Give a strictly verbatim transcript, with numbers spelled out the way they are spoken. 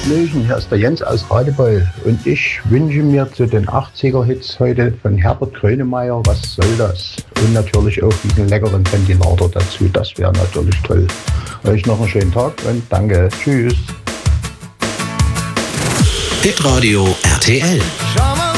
Hallöchen, hier ist der Jens aus Radebeul und ich wünsche mir zu den achtziger-Hits heute von Herbert Grönemeyer, was soll das? Und natürlich auch diesen leckeren Ventilator dazu, das wäre natürlich toll. Euch noch einen schönen Tag und danke, tschüss. Hitradio R T L.